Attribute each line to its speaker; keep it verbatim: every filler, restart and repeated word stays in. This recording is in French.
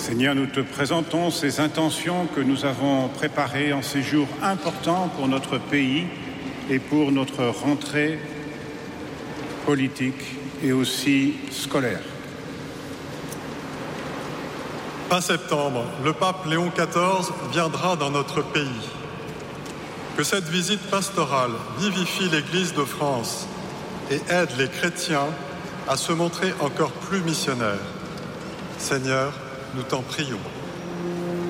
Speaker 1: Seigneur, nous te présentons ces intentions que nous avons préparées en ces jours importants pour notre pays et pour notre rentrée politique et aussi scolaire.
Speaker 2: Fin septembre, le pape Léon quatorze viendra dans notre pays. Que cette visite pastorale vivifie l'Église de France et aide les chrétiens à se montrer encore plus missionnaires. Seigneur, nous t'en prions.